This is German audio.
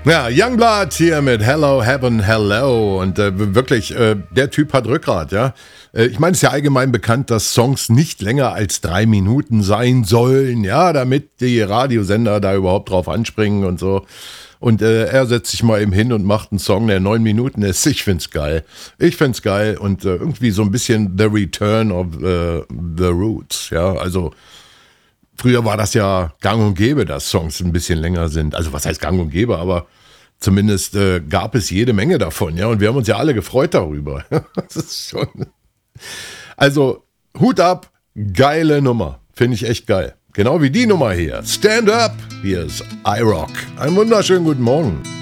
Ja, Youngblood hier mit Hello, Heaven, Hello. Und wirklich, der Typ hat Rückgrat, ja. Ich meine, es ist ja allgemein bekannt, dass Songs nicht länger als 3 Minuten sein sollen, ja, damit die Radiosender da überhaupt drauf anspringen und so. Und er setzt sich mal eben hin und macht einen Song, der 9 Minuten ist. Ich find's geil. Und irgendwie so ein bisschen The Return of the Roots, ja. Also früher war das ja gang und gäbe, dass Songs ein bisschen länger sind. Also was heißt gang und gäbe, aber zumindest gab es jede Menge davon, ja. Und wir haben uns ja alle gefreut darüber. Das ist schon. Also Hut ab, geile Nummer. Finde ich echt geil. Genau wie die Nummer hier. Stand Up. Hier ist iRock. Einen wunderschönen guten Morgen.